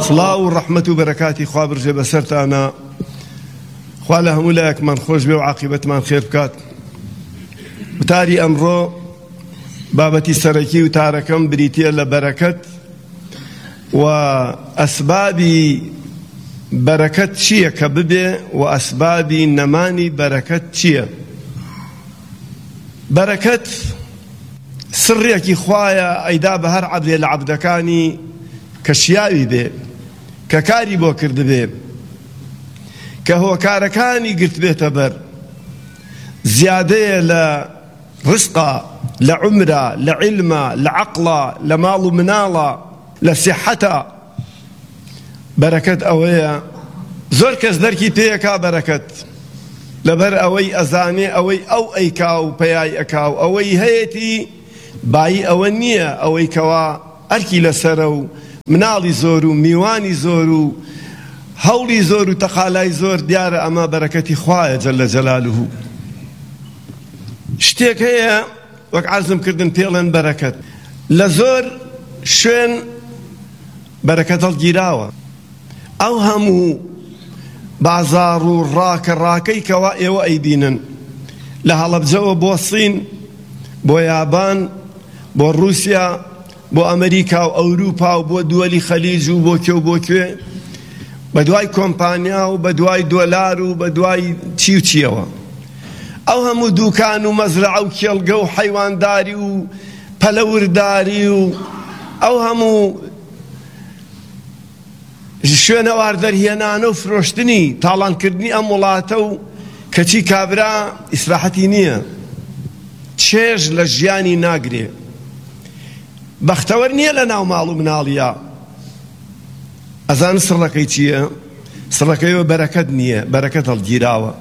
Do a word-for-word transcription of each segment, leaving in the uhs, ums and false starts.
سڵاو و ڕەحمەت و بەرەکاتی خوا برژێ بەسەرتانە. خوا لە هەموو لایەکمان خۆش بێ و عاقیبەتمان خێر بکات. وتاری ئەمڕۆ بابەتی سەرەکی وتارەکەم بریتیە لە بەرەکەت و ئەسبابی بەرەکەت چییە کە ببێ و ئەسبابی نەمانی بەرەکەت چییە. بەرەکەت سڕێکی خوایە ئەیدا بە هەر عەبدێ لە عەبدەکانی کە شیاوی بێ کە کاری بۆ کردبێ کە هۆکارەکانی گرت بێتە بەر زیادەیە لە ڕزقا لە عومرە لە عیلمە لە عەقڵە لە ماڵ و مناڵە لە سیحەتە. بەرەکەت ئەوەیە زۆر کەس دەرکی پێیەکا بەرەکەت لەبەر ئەوەی ئەزانێ ئەوەی ئەو ئەیکا و پەیای ئەکا و ئەوەی هەیەتی بایی ئەوە نییە ئەوەی کەوا ئەرکی لەسەرە و مناڵی زۆر و میوانی زۆر و هەوڵی زۆر و تەقالای زۆر دیارە ئەمە بەرەکەتی خوایە جەلە جەلالوهو. شتێک هەیە وەک عەرزم کردن پێڵێن بەرەکەت لە زۆر شوێن بەرەکەت هەڵگیراوە. ئەو هەموو بازاڕ و ڕاکە ڕاکەی کەوا ئێوە ئەیبینن لە هەڵەبجەوە بۆ سین بۆ یابان بۆ رووسیا بۆ ئەمریکا و ئەوروپا و بۆ دووەلی خەلیج و بۆ کێ و بۆ کوێ بە دوای کۆمپانیا و بە دوای دۆلار و بە دوای چی و چیەوە ئەو هەموو دووکان و مەزرعە و کێڵگە و حەیوانداری و پەلەورداری و ئەو هەموو شوێنە واردەرهێنانە و فرۆشتنی تاڵانکردنی ئەم وڵاتە و کەچی کابرا ئیسراحەتی نییە چێژ لە ژیانی ناگرێ بەختەوەر نییە لە ناو ماڵ و مناڵیە. ئەزان سڕەکەی چییە؟ سڕەکەیەوە بەرەکەت نییە بەرەکەت هەڵگیراوە.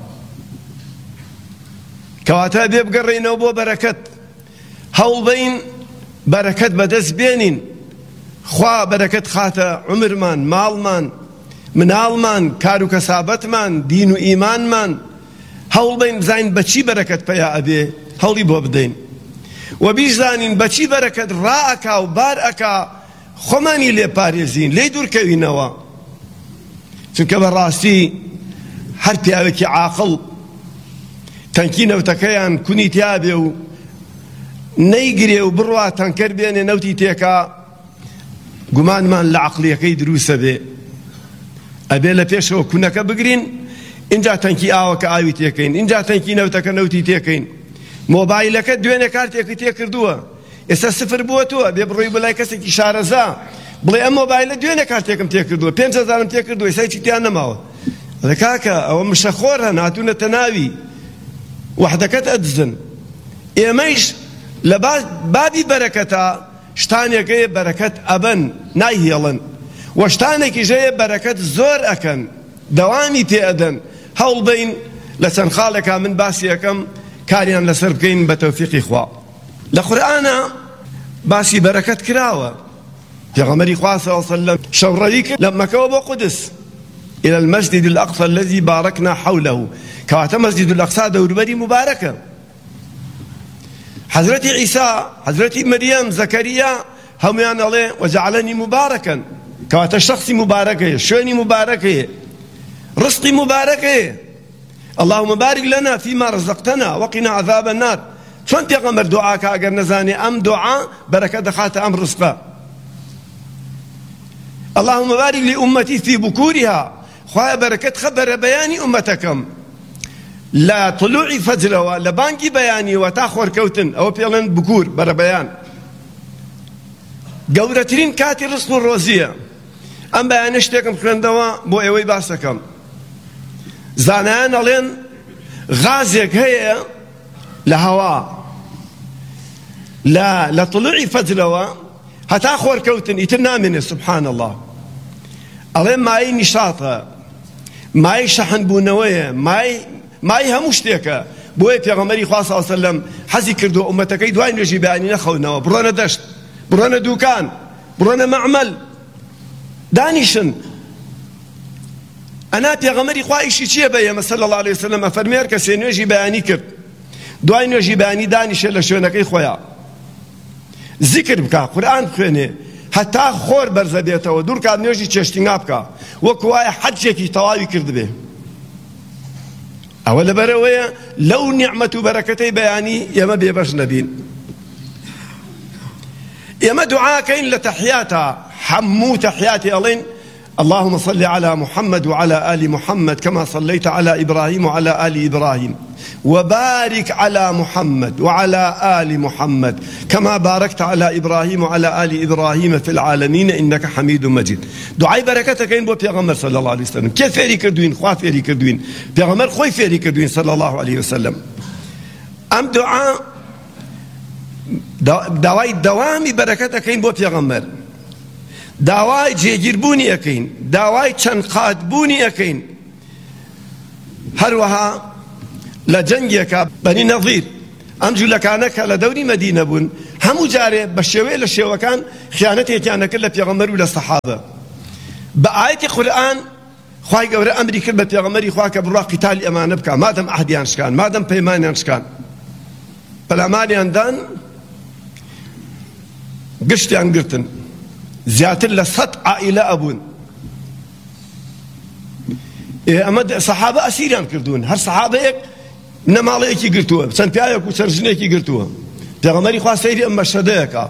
کەواتە بێ بگەڕێینەوە بۆ بەرەکەت هەوڵ بەین بەرەکەت بەدەست بێنین. خوا بەرەکەت خاتە عومرمان ماڵمان مناڵمان کار و کەسابەتمان دین و ئیمانمان. هەوڵ بەین بزانین بەچی بەرەکەت پەیا ئەبێ هەوڵی بۆ بدەین و بیزانین بەچی بەرەکەت ڕائەکا و بار ئەکا خۆمانی لێ پارێزین لێی دوورکەوینەوە. چونکە بەڕاستی هەر پیاوێکی عاقڵ تەنکی نەوتەکەیان کونی تیا بێ و نەیگرێ و بڕوا تەنکەر بێنێ نەوتی تێکا گومانمان لە عەقڵیەکەی دروسە بێ. ئەبێ لە پێشەوە کونەکە بگرین اینجا تەنکی ئاوەکە ئاوی تێکەین اینجا تەنکی نەوتەکە نەوتی تێکەین. مۆبایلەکە دوێنێ کارتێکی تێ کردووە ئێستا سفر بووە تۆ بێ بڕۆی بەلای کەسێکی شارەزا بڵێ ئەم مۆبایلە دوێنێ کارتێکم تێ کردووە پێنج هەزارم تێ کردووە ئێستا هیچی تیان نەماوە. دەڵێ کاکە ئەوە مشەخۆرە هاتوونەتە ناوی وەحدەکەت ئەدزن. ئێمەیش لە بابی بەرەکەتە شتانێکەیە بەرەکەت ئەبەن نایهێڵن و شتانێکی ژەیە بەرەکەت زۆر ئەکەن دەوامی تێ ئەدەن. هەوڵ بین لە چەند خاڵێکا من باسی یەکەم کاریان لەسەر بکەین بە تەوفیقی خوا. لە قورئانە باسی بەرەکەت کراوە. پێغەمبەری خوا صلی الله علیه وسلم شەوڕەوی کرد لە مەکەوە بۆ قودس إلى المسجد الأقصى الذي باركنا حوله كواتا مسجد الأقصى دوربري مباركة. حضرت عيسى حضرت مريم زكريا هم يعني الله وجعلني مباركا كواتا شخصي مباركة شوني مباركة رزقي مباركة. اللهم بارك لنا فيما رزقتنا وقنا عذاب النار. شون تيغمر دعاك أقر نزاني أم دعاء بركة دخات أم رزقا. اللهم بارك لأمتي في بكورها خواهي بركة خبر بياني أمتكم لا طلوع فجر ولا بانكي بياني وتاخور كوتن أو بيلن بكور بر بيان قورترين كاتي رزق الروزية أم بيانشتكم خلندوا بو ايوي باسكم زانان لين غازيك هي لهواء لا لا طلوع فجر هتاخور كوتن يتنامن سبحان الله ألين ماي نشاطة ماي شحن بونوية ماي ماي هموشتيكا بوي پیغمبری خوا صلی الله علیه وسلم حزی کردو امتکی دوای نجی بیانی نخونوا برونه دشت برونه دوکان برونه معمل دانیشن انا پیغمبری خوا ایشی چیه بیا صلی الله علیه وسلم فرمیر کسی نجی بیانی کرد دوای نجی بیانی دانیشه لشونکی خویا ذکر بکا قرآن بخوێنێ هەتا خۆر بەرزە بێتەوە دوور کات نوێژی چێشتینگا بکە وەکو وایە حەجێکی تەواوی کرد بێ. ئەوە لەبەرەوەیە لەو نیعمەت و بەرەکەتەی بەیانی ئێمە بێبەش نەبین. ئێمە دوعاکەین لە تەحیاتە هەموو تەحیاتی ئەڵێن اللهم صل على محمد وعلى آل محمد كما صليت على إبراهيم وعلى آل إبراهيم وبارك على محمد وعلى آل محمد كما باركت على إبراهيم وعلى آل إبراهيم في العالمين إنك حميد مجيد. دعاء بركتك إن بو پیغمبر صلى الله عليه وسلم كيف فيري كردوين خوا فيري كردوين پیغمبر خوي فيري كردوين صلى الله عليه وسلم. أم دعاء دعاء دوامي بركتك إن بو پیغمبر داوای جێگیربوونی ئەەکەین داوای چەند قاتبوونی ئەەکەین. هەروەها لە جەنگێکە بەنی نەظیر ئەم جوولەکانە کە لە دەوری مەدینە بوون هەموو جارێ بە شێوەیە لە شێوەکان خیانەتێکیان نەکرد لە پێغەمبەر و لە سەحابە. بە ئایەتی قورئان خوای گەورە ئەمری کرد بە پێغەمبەری خوا کە بڕوا قیتالی ئەمانە بکە مادەم عەهدیان شکان مادەم پەیمانیان شکان پەلامانیاندان گشتیان گرتن زیاتر لە سەد عائیلە ئەبوون. ئەمە سەحابە ئەسیریان کردوون هەر سەحابەیەک نەماڵەیەکی گرتووە چەند پیاوێک و چەرژنێکی گرتووە. پێغەمبەری خوا سەیری ئەم مەشهەدەیەکە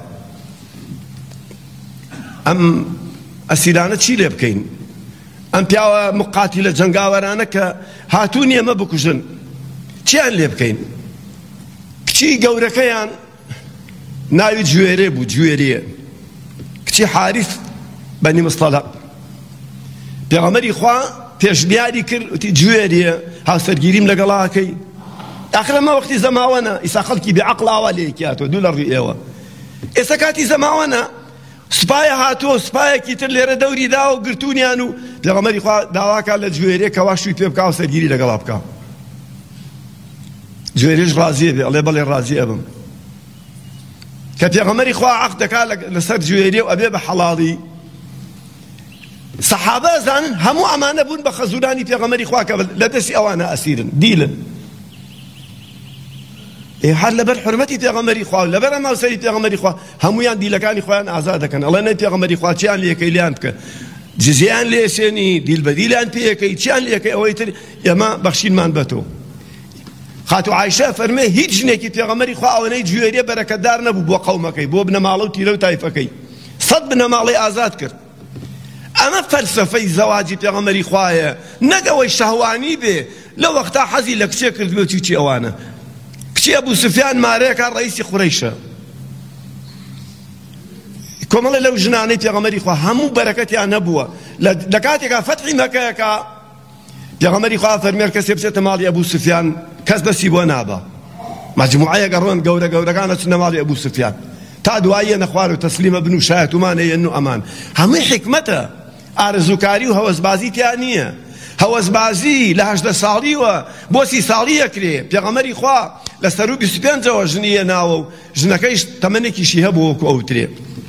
ئەم ئەسیرانە چی لێ بکەین؟ ئەم پیاوە مقاتیلە جەنگاوەرانە کە هاتوون ئێمە بکوژن چیان لێ بکەین؟ کچی گەورەکەیان ناوی جوێرێ بوو جوێریە کچی حارث بەنی مستەلق. پێغەمبەری خوا پێشبیاری کرد وتی جوێریە هاوسەرگیریم لەگەڵاکەی. ئاخر ئەمە وەختی زەماوەنە ئیسا خەڵکی بێعەقڵاوە لێکیاتەوە دوو لە ڕووی ئێوە. ئێستا کاتی زەماوەنە سوپایە هاتووە سوپایەکی تر لێرە دەوری داوە و گرتوونیان و پێغەمبەری خوا داواکە لە جوێرێ کەوا شووی پێ بکە هاوسەرگیری لەگەڵا بکە. جوێریش ڕازیە بێ ئەڵێ بەڵێ ڕازیە بم. کە پێغەمبەری خوا عەقد دەکا لەسەر جوێریە و ئەبێ بە حەڵاڵی. سەحابە ئەزانن هەموو ئەمانە بوون بە خەزوورانی پێغەمبەری خوا کە لە دەستی ئەوانە ئەسیرن دیلن. هەر لەبەر حورمەتی پێغەمبەری خوا و لەبەر ئەم هاوسەری پێغەمبەری خوا هەموویان دیلەکانی خۆیان ئازاد دەکەن. ئەڵێ نەی پێغەمبەری خوا چیان لێکەی لیان بکە جزییان لێسێنی دیل بە دیلیان پێیەکەی چیان لێکەی ئەوەی تر ئێمە بەخشینمان بەتۆ. خاتو عایشە فەرمێ هیچ ژنێکی پێغەمبەری خوا ئەوەنەی جوێریە بەرەکەتدار نەبوو بۆ قەومەکەی بۆ بنەماڵە و تیرە و تایفەکەی سەد بنەماڵەی ئازاد کرد. ئەمە فەلسەفەی زەواجی پێغەمبەری خوایە نەگەوەی شەهوانی بێ لە وەختا حەزی لە کچێ کرد بێ چی ئەوانە. کچی ئەبوو سوفیان مارەیەکە ڕەیسی قوڕەیشە کۆمەڵێ لەو ژنانەی پێغەمبەری خوا هەموو بەرەکەتیان نەبووە. لە کاتێکا فەتحی مەکەیەکە پێغەمبەری خوا فەرمێ کەسێ بچێتە ماڵی ئەبوو سوفیان کەس بەسی بۆ نابە. مەجموعەیەک ئەڕۆن گەورە گەورەکانە چنە ماڵی ئەبوو سوفیان تا دواییە نەخوار و تەسلیمە بن و شایەتومانەیەن و ئەمان هەمووی حکمەتە. ئارزوکاری و هەوەسبازی تیان نییە. هەوەسبازی لە هەژدە ساڵیوە بۆ سی ساڵی ئەکرێ. پێغەمبەری خوا لە سەر و بیست و پێنجەوە ژنیە ناوە و ژنەکەیش تەمەنێکیشی هەبوو وەکو ئەوترێ.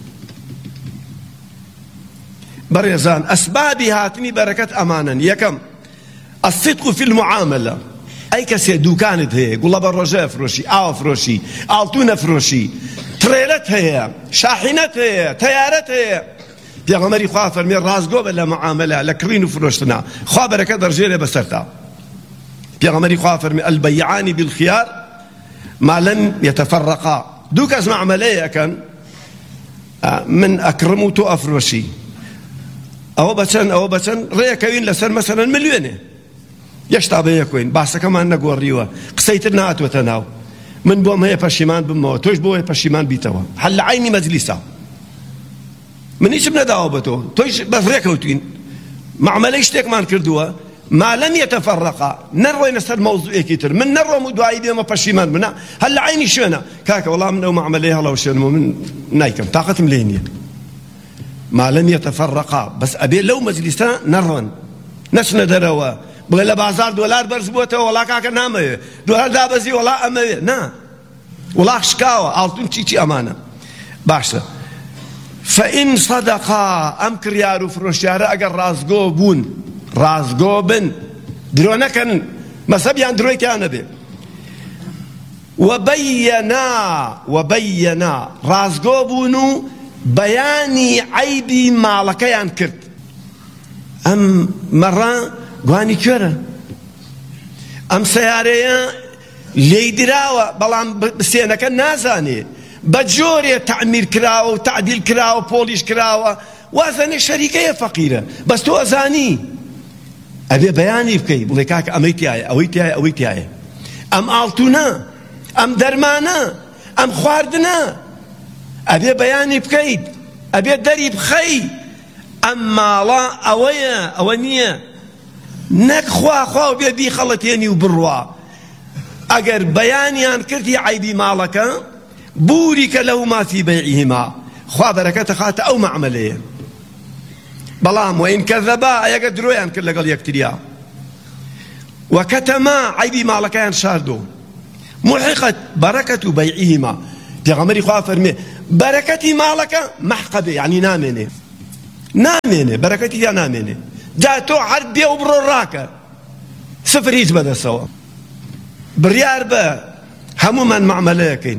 بەڕێزان ئەسبابی هاتنی بەرەکەت ئەمانن. یەکەم الصدق في المعاملة. ئەی کەسێ دوکانت هەیە گوڵە بە ڕۆژە فرۆشی ئاوە فرۆشی ئاڵتونە فرۆشی ترێلەت هەیە شاحینەت هەیە تەیارەت هەیە پێغەمبەری خوا فەرمێ ڕازگۆ بە لە معاملە لە کڕین و فرۆشتنا خوا بەرەکەت دەڕژێرێ بەسەرتا. پێغەمبەری خوا فەرمێ البەیعانی بالخیار ما لم يتفرقا. دوو کەس معاملەیە ئەکەن من ئەکڕم و تۆ ئەفرۆشی ئەوە بەچەند ئەوە بەچەند ڕێەکەوین لەسەر مەسەلەن ملیۆنێ یەشتا بەیەکۆین باسەکەمان نەگۆڕیوە قسەیتر ناتوەتە ناو من بۆم هەیە پەشیمان بمەوە تۆش بۆ هەیە پەشیمان بیتەوە هەل لە عینی مەجلیسە من هیچم نەداوە بە تۆ تۆیش بەس ڕێکەوتوین معاملەی شتێکمان کردووە ما لم يتفرقا نەڕۆینە سەر مەوزوعێکی تر من نەڕۆم و دوایی بێمە پەشیمان بنا هەل لە عینی شوێنە کاکە وەڵام من ئەو معاملەی هەڵەوشێنمەوە من نایکەم تاقەتم لێ نییە ما لم يتفرقا بەس ئەبێ لەو مەجلیسە نەڕۆن نەچنە دەرەوە بڵێ لە بازار دۆلار بەرز بووەتەوە وەڵا کاکە نامەوێ دۆلار دابەزی وەڵا ئەمەوێ نا وەڵا شکاوە ئاڵتون چیچی ئەمانە باشە. فإن صدقا ئەم کڕیار و فرۆشیارە ئەگەر ڕازگۆ بوون ڕازگۆ بن درۆ نەکەن مەسەبیان درۆیتیان نەبێ وەبەیەنا وەبەیەنا ڕازگۆ بوون و بەیانی عەیبی ماڵەکەیان کرد. ئەم مەڕە گوانی کوێرە؟ ئەم سەیارەیە لێی دراوە بەڵام سێنەکە نازانێ، بە جۆرێ تەعمیر کراوە و تعدیل کراوە، پۆلیش کراوە، وازانێ شەریکەیە فەقیرە، بەس تۆ ئەزانی. ئەبێ بەیانی بکەی، بڵێ کاکە ئەمەی تایە، ئەوەی تایە، ئەوەی تایە، ئەم ئاڵتونە، ئەم دەرمانە، ئەم خواردنە، ئەبێ بەیانی بکەیت، ئەبێ دەری بخەی. ئەم ماڵە ئەوەیە، ئەوە نییە. نەک خوا خوا و بێ بیخەڵەتێنی و بڕوا. ئەگەر بەیانیان کردی عەیبی ماڵەکە، بوریکە لەهوما فی بەیعیهما، خوا بەرەکەتە خاتە ئەو مەعمەلەیە. بەڵام وئین کەذەبا، ئەگەر درۆیان کرد لەگەڵ یەکتریا وەکەتەما، عەیبی ماڵەکەیان شاردۆ، محقت بەرەکەت و بەیعیهما. پێغەمبەری خوا فەرمێ بەرەکەتی ماڵەکە مەحقە بێ، یعنی نامێنێ، نامێنێ، بەرەکەتی یا نامێنێ. جا تۆ هەر بێ و بڕۆ ڕاکە، سفر هیچ بەدەستەوە. بڕیار بە هەمومان مەعمەلەیەکەین،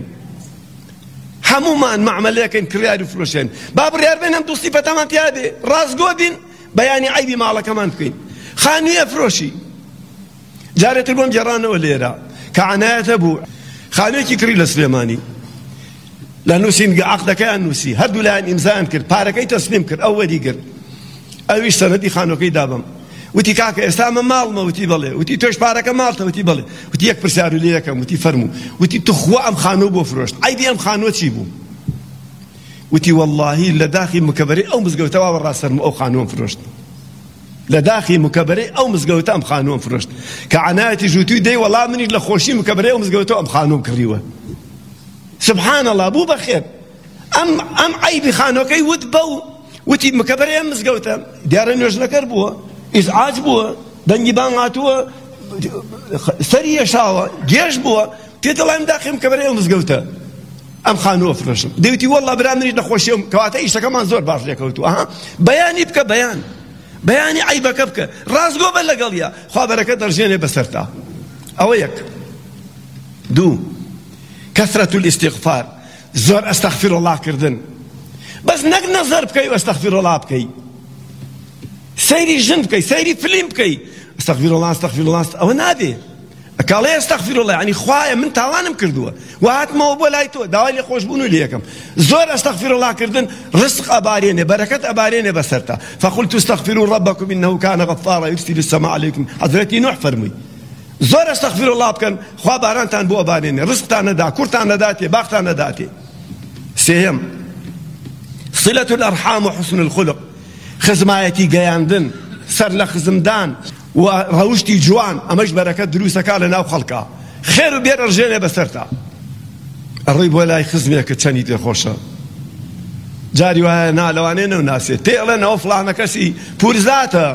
هەمومان مەعمەلەیەکەین، کڕیار و فرۆشێن. با بڕیار بێن ئەم دوو سیفەتەمان تیا بێ، ڕازگۆ بین، بەیانی عەیبی ماڵەکەمان بکەین. خانوویە فرۆشی، جارێتر بۆم گێڕانەوە لێرە کە عەنایەتە بوو، خانوویەکی کڕی لە سلێمانی، لە نووسینگە عەقدەکەیان نووسی، هەردوو لایەن ئیمزایان کرد، پارەکەی تەسلیم کرد، ئەو وەریگرت. ئەویش سەنەدی خانووەکەی دابم، وتی کاکە ئێستا ئەمە ماڵمە، وتی بەڵێ، وتی تۆش پارەکە ماڵتە، وتی بەڵێ، وتی یەک پرسیار لێ یەکەم، وتی فەرموو، وتی تو خوا ئەم خانوو بۆ فرۆشت، عەیبی ئەم خانووە چی بوو؟ وتی وەڵڵاهی لە داخی مکەبەرەی ئەو مزگەوتەوە ڕاستەرم ئەو خانووەم فرۆشت، لە داخی مکەبەرەی ئەو مزگەوتە ئەم خانووەم فرۆشت. کە عەنایەتی ژووتوی دەی وەڵام منیش لە خۆشی مکەبەرەی ئەو مزگەوتەوە ئەم خانووەم کڕیوە. سبحان الله، بوو بەخێر. ئەم ئەم عەیبی خانووەکەی وت بەو، وتی مکەبەرەی ئەم مزگەوتە، دیارە نوێژنەکەر بووە، ئیزعاج بووە، دەنگی بانگ هاتووە، سەری هێشاوە، گێژ بووە، پێ دەڵێم داخی مکەبەرەی ئەو مزگەوتە ئەم خانووە فرۆشم. دەیوتی وەڵڵا برا منیش لە خۆشیەوە، کەواتە ئیشەکەمان زۆر باش لێکەوتووە. ئەها، بەیانی بکە، بەیان بەیانی عەیبەکە بکە، ڕازگۆ بە لەگەڵیا، خوا بەرەکەت دەڕژێنێ بەسەرتا. ئەوە یەک. دوو، کەثرەت الاستیغفار، زۆر ئەستەغفیرڵڵاه کردن، بەس نەک نەزەر بکەی و ئەستەغفیرڵڵاه بکەی، سەیری ژن بکەی، سەیری فلیم بکەی، ئەستەغفیرڵڵاه ئەستەغفیرڵڵاه، ئەوە نابێ. ئەکاڵێ ئەستەغفیرڵڵاه، یعنی خوایە من تاوانم کردووە و هاتمەوە بۆ لای تۆ، داوای لێخۆشبوون و لێ یەکەم. زۆر ئەستەغفیرڵڵاه کردن ڕزق ئەبارێنێ، بەرەکەت ئەبارێنێ بەسەرتا. فەقولت استەغفروا ربکم إنه كان غفارا يرسل السماء عليكم. حەزرەتی نوح فەرمووی زۆر ئەستەغفیرڵڵاه بکەن، خوا بارانتان بۆ ئەبارێنێ، ڕزقتان نەدا، کوڕتان نەداتێ، باختان نەداتێ. سێیەم، صلة الأرحام وحسن الخلق، خزمایەتی گەیاندن، سەر لە خزمدان و ڕەوشتی جوان، ئەمەش بەرەکەت دروستەکا لە ناو خەڵکا، خێر و بێر ئەڕژێنێ بەسەرتا. ئەڕۆی بۆ لای خزمێکە چەندی پێخۆشە، جاری وایە نا لەوانەیە نەوناسێت، پێ ئەڵێن ئەوە فڵانە کەسی پورزاتە،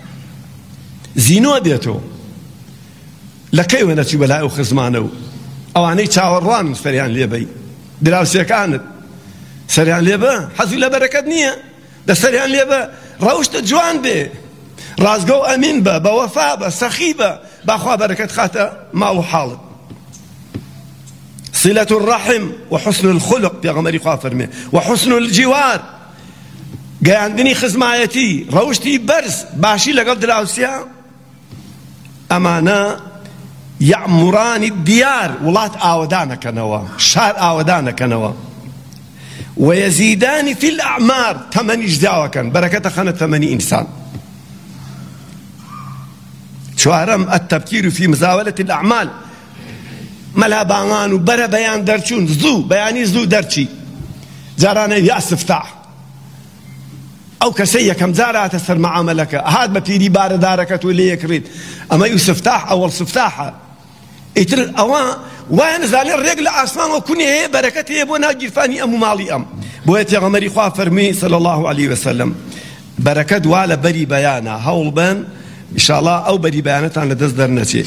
زینۆ دێتەوە، لە کەیوە نەچوو بەلای ئەو خزمانە و ئەوانەی چاوەڕوان سەریان لێبەی، دراوسێکانت سەریان لێبە، حەزی لە بەرەکەت نییە، دەسەریان لێبە، ڕەوشتە جوان بێ، ڕازگە و ئەمین بە، بە وەفا بە، سەخی بە، باخوا بەرەکەت خاتە ماو حاڵت. صلة الرحم وحسن الخلق، پێغەمبەری خوا فەرمێ، وحسن الجوار، گەیاندنی خزمایەتی، ڕەوشتی بەرز، باشی لەگەڵ دراوسیا، ئەمانە یەعمورانی دیار، وڵات ئاوەدانەکەنەوە، شار ئاوەدانەکەنەوە. ويزيدان في الأعمار، تمني جداوكن بركة خانة تمني إنسان. شوارم التبكير في مزاولة الأعمال، ملا بانان وبرا بيان درچون، زو بياني زو درچي، جارانا يا استفتاح أو كسية كم زارات تسر معاملك، هذا بتيري بار دارك تولي يكريد، أما يستفتاح أول استفتاحة يتر أوان وين زالين الرجل أسمان وكوني هي بركته بونا جرفاني أم مالي أم بويت يا غمري خوا فرمي صلى الله عليه وسلم بركة ولا بري بيانا هول بان إن شاء الله أو بري بيانات عن لدزدر نسي.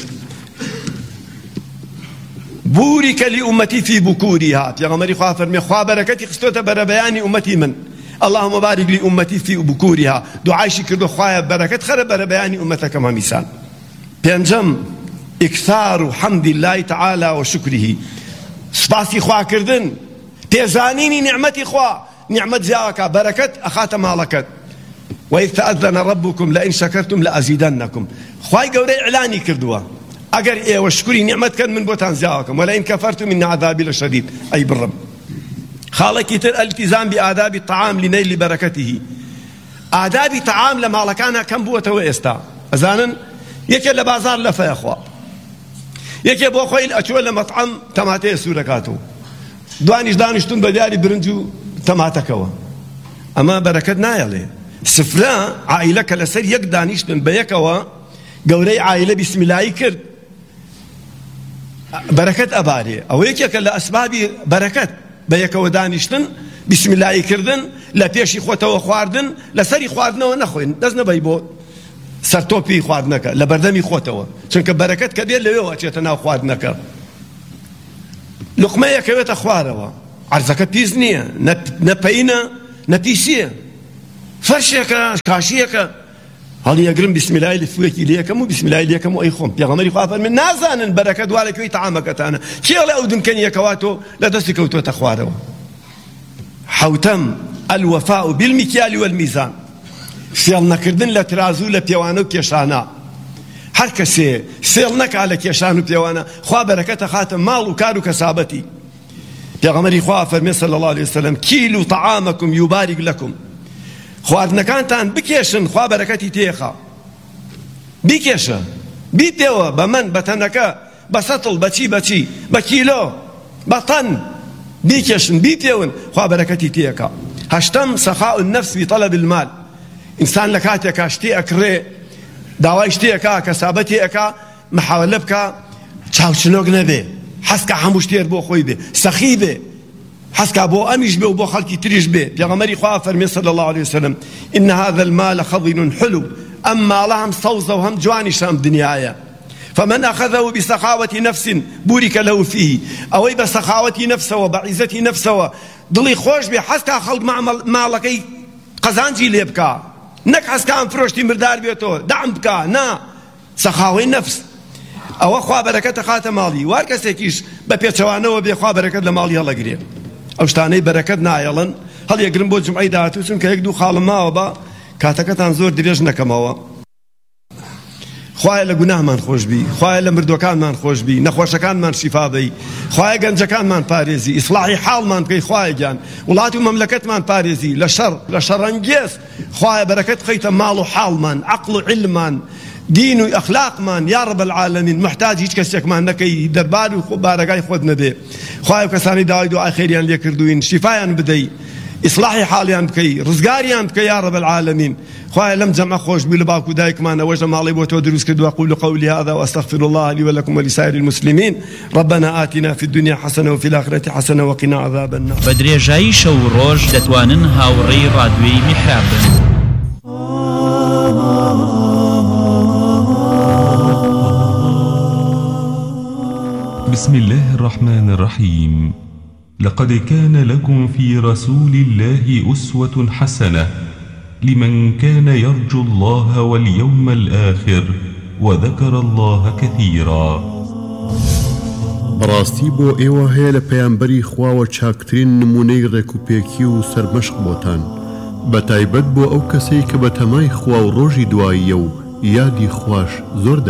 بورك لأمتي في بكورها، يا غمري خوا فرمي خوا بركتي خستوتا بر بياني أمتي من اللهم بارك لأمتي في بكورها، دعاء شكر خوايا بركة خرب بر بياني أمتك كما مثال. بينجم إكثار حمد الله تعالى وشكره، سباسي خوا كردن، تيزانيني نعمتي خوا، نعمت زیاوەکە بەرەکەت ئەخاتە ماڵەکەت وإذ تأذن ربكم لئن شكرتم لأزيدنكم خوای گەورەی ئیعلانی کردووە ئەگەر ئێوە شکری نیعمەتکەن من بۆتان زیاوەکەم ولئن كفرتم إن عذابي لشديد ئەی بڕم خاڵێکی تر التزام بآداب الطعام لنيل بركته ئادابی تەعام لە ماڵەکانە کەم بووەتەوە ئێستا ئەزانن یەکێ لە بازار لەفەیە خوا یەکێ بۆ خۆی ئەچووە لە مەطعەم تەماتەیە سوور دەکاتەوە دوانیش دانیشتون بە دیاری برنج و تەماتەکەوە ئەمە بەرەکەت نایەڵێ سفرە عائیلە کە لەسەر یەک دانیشتن بە یەکەوە گەورەی عائیلە بیسمیلایی کرد بەرەکەت ئەبارێ ئەوە یەکێکە لە ئەسبابی بەرەکەت بە یەکەوە دانیشتن بسمیلایی کردن لە پێشی خۆتەوە خواردن لەسەری خواردنەوە نەخۆین دەست نەبەی بۆ سەرتۆپی خواردنەکە لە بەردەمی خۆتەوە چونکە بەرەکەت کە بێت لەوێەوە ئەچێتە ناو خواردنەکە لوقمەیەکەوێتە خوارەوە عەرزەکە پیس نییە نەپەینە نەپیسیە فەرشێکە کاشیەکە هەڵی ئەگرم بسمیلای لەفوێکی لێکەم و بسمیلای لێکەم و ئەی خۆم پێغەمبەری خوا فەرمێ نازانن بەرەکەت وا لەکوێی تەعامەکەتانە کێڵێ ئەو دنکەنیەکەواتۆ لە دەستی کەوتووەتە خوارەوە حوتەم الوفاء بالمكيال والميزان فێڵ نەکردن لە ترازوو لە پێوانە و کێشانە هەر کەسێ فێڵ نەکا لە کێشان و پێوانە خوا بەرەکەتە خاتە ماڵ و کار و کەسابەتی پێغەمبەری خوا فەرمێ صلی الله عليه وسلم كيلوا طعامكم يبارك لكم خواردنەکانتان بکێشن خوا بەرەکەتی تێخا بیکێشە بیتەوە بە من بە تەنەکە بە سەتڵ بەچی بەچی بە کیلۆ بە تەن بیکێشن بیتێون خوا بەرەکەتی تێکا هەشتەم سەخاء النفس بطلب المال ئینسان لە کاتێکا شتێ ئەکڕێ داوای شتێکا کەسابەتی ئەکا محاولە بکە چاوچنۆک نەبێ حەسکە هەموو شتێر بۆ خۆی بێ سەخی بێ حەسکە بۆ ئەمیش بێ و بۆ خەڵکی تریش بێ پێغەمبەری خوا فەرمێ صلی الله عليه وسلم إن هذا المال خضن حلو ئەم ماڵە هەم سەوزە و هەم جوانیش هەم دنیایە فمن أخذه بسخاوة نفس بورك له فيه أوي بسخاوة نفسه وبعزة نفسه دلي خوش بي حسكا خلق مالكي قزانجي ليبكا نك حسكا فروشتي مردار بيتو دعم بكا نا سخاوة نفس أو أخوة بركة خات مالي واركسيكيش ببيتشوانه وبيخوة بركة لمالي هلا قريب أو شتاني بركة نايلن هل يقرن بو جمعي داتو سنك يقدو خالما وبا كاتكتان زور دريج نكماوا خوایە لە گوناهمان خۆش بی خوایە لە مردوەکانمان خۆش بی نەخۆشەکانمان شیفا بی خوایە گەنجەکانمان پارێزی ئیسلاحی حاڵمان بکەی خوایە گیان وڵاتی و مەملەکەتمان پارێزی لە شەڕ لە شەڕەنگێز خوایە بەرەکەت بخەیتە ماڵ و حاڵمان عەقڵ و عیلمان دین و ئەخلاقمان یا رب العالمین محتاج هیچ کەسێکمان نەکەی دەربار و بارەگای خۆت نەبێ خوایە کەسانی داوای دوعای خێریان لێ کردوین شیفایان بدەی إصلاحي حاليان بكي رزقاريان بكي يا رب العالمين خويا لم جمع خوش بي لباكو دايك معنا وجه مالي بوتو دروس كدو أقول قولي هذا وأستغفر الله لي ولكم ولسائر المسلمين ربنا آتنا في الدنيا حسنة وفي الآخرة حسنة وقنا عذاب النار بدري جاي شو روج دتوانن هاوري رادوي محراب بسم الله الرحمن الرحيم لقد كان لكم في رسول الله أسوة حسنة لمن كان يرجو الله واليوم الآخر وذكر الله كثيرا بەڕاستی بۆ ئێوە هەیە لە پەیامبەری خواوە چاکترین نمونەی ڕێکوپێکی و سەرمەشق بۆتان بە تایبەت بۆ ئەو کەسەی کە بە تەمای خوا و ڕۆژی دواییە و یادی خوش زۆر